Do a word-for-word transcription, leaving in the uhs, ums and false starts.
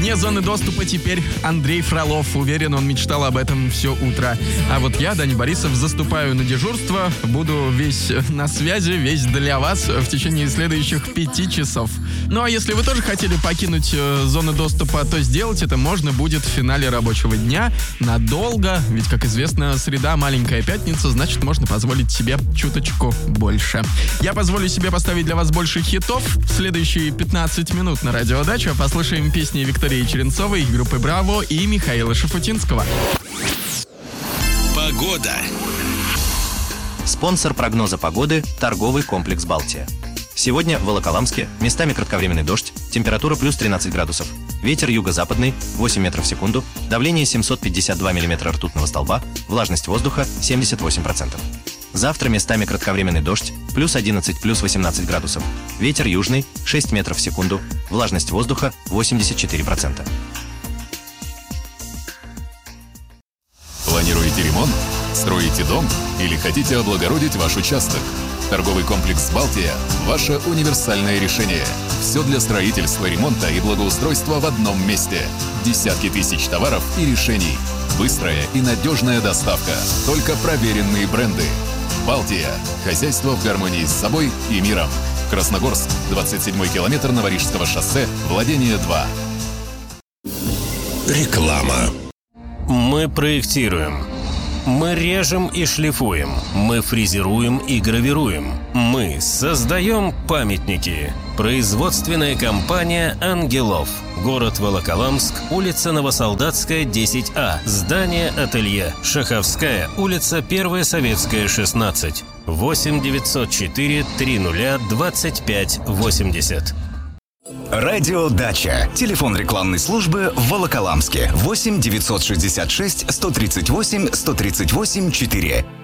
Вне зоны доступа теперь Андрей Фролов. Уверен, он мечтал об этом все утро. А вот я, Даня Борисов, заступаю на дежурство. Буду весь на связи, весь для вас в течение следующих пяти часов. Ну а если вы тоже хотели покинуть э, зону доступа, то сделать это можно будет в финале рабочего дня. Надолго, ведь, как известно, среда — маленькая пятница, значит, можно позволить себе чуточку больше. Я позволю себе поставить для вас больше хитов. Следующие пятнадцать минут на радиодачу послушаем песни Виктории Черенцовой, группы «Браво» и Михаила Шафутинского. Погода. Спонсор прогноза погоды – торговый комплекс «Балтия». Сегодня в Волоколамске местами кратковременный дождь, температура плюс тринадцать градусов, ветер юго-западный восемь метров в секунду, давление семьсот пятьдесят два миллиметра ртутного столба, влажность воздуха семьдесят восемь процентов. Завтра местами кратковременный дождь, плюс одиннадцать, плюс восемнадцать градусов, ветер южный шесть метров в секунду, влажность воздуха восемьдесят четыре процента. Планируете ремонт? Строите дом? Или хотите облагородить ваш участок? Торговый комплекс «Балтия» – ваше универсальное решение. Все для строительства, ремонта и благоустройства в одном месте. Десятки тысяч товаров и решений. Быстрая и надежная доставка. Только проверенные бренды. «Балтия» – хозяйство в гармонии с собой и миром. Красногорск, двадцать седьмой километр Новорижского шоссе, владение два. Реклама. Мы проектируем. Мы режем и шлифуем. Мы фрезеруем и гравируем. Мы создаем памятники. Производственная компания «Ангелов». Город Волоколамск, улица Новосолдатская, десять А. Здание «Ателье». Шаховская, улица Первая Советская, шестнадцать. восемь девятьсот четыре триста двадцать пять восемьдесят. Радио «Дача». Телефон рекламной службы в Волоколамске. восемь девятьсот шестьдесят шесть сто тридцать восемь сто тридцать восемь четыре.